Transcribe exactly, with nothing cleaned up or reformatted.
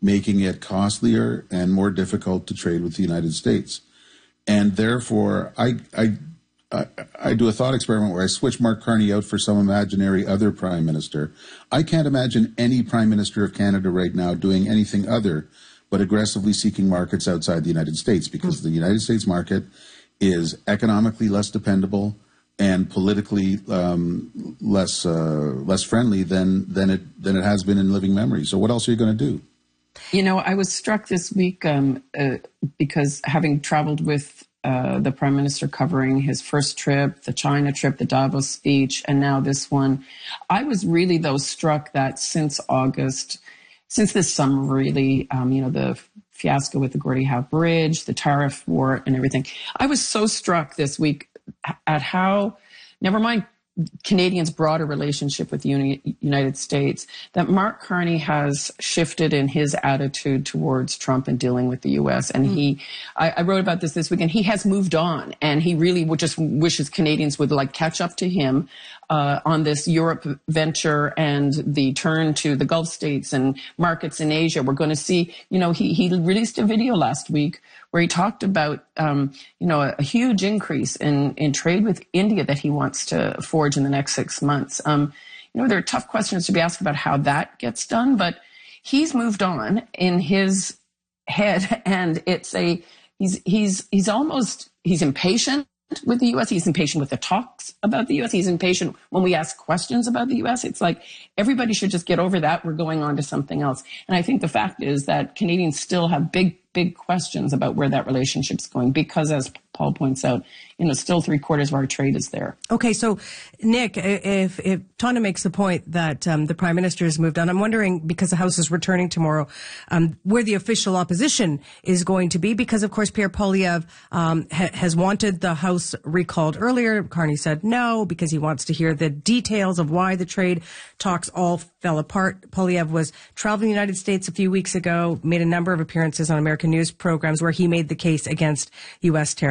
making it costlier and more difficult to trade with the United States. And therefore, I, I, I, I do a thought experiment where I switch Mark Carney out for some imaginary other prime minister. I can't imagine any prime minister of Canada right now doing anything other but aggressively seeking markets outside the United States, because the United States market is economically less dependable and politically um, less uh, less friendly than than it than it has been in living memory. So what else are you going to do? You know, I was struck this week um, uh, because having traveled with uh, the Prime Minister covering his first trip, the China trip, the Davos speech, and now this one, I was really, though, struck that since August, since this summer, really, um, you know, the fiasco with the Gordie Howe Bridge, the tariff war and everything, I was so struck this week at how, never mind Canadians' broader relationship with the Uni- United States, that Mark Carney has shifted in his attitude towards Trump and dealing with the U S. And mm. he, I, I wrote about this this weekend, he has moved on, and he really would just wishes Canadians would like catch up to him uh, on this Europe venture and the turn to the Gulf states and markets in Asia. We're going to see, you know, he, he released a video last week where he talked about, um, you know, a, a huge increase in, in trade with India that he wants to forge in the next six months. Um, you know, there are tough questions to be asked about how that gets done, but he's moved on in his head, and it's a, he's, he's, he's almost, he's impatient with the U S. He's impatient with the talks about the U S. He's impatient when we ask questions about the U S. It's like everybody should just get over that. We're going on to something else. And I think the fact is that Canadians still have big, big questions about where that relationship's going, because, as Paul points out, you know, still three quarters of our trade is there. Okay, so Nick, if, if Tana makes the point that um, the Prime Minister has moved on, I'm wondering, because the House is returning tomorrow, um, where the official opposition is going to be, because, of course, Pierre Poilievre um, ha- has wanted the House recalled earlier. Carney said no, because he wants to hear the details of why the trade talks all fell apart. Poilievre was traveling the United States a few weeks ago, made a number of appearances on American news programs where he made the case against U S tariffs.